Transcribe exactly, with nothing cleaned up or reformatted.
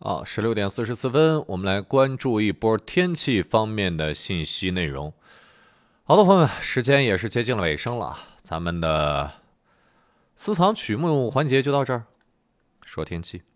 啊，十六点四十四分，我们来关注一波天气方面的信息内容。好的，朋友们，时间也是接近了尾声了，咱们的私藏曲目环节就到这儿，说天气。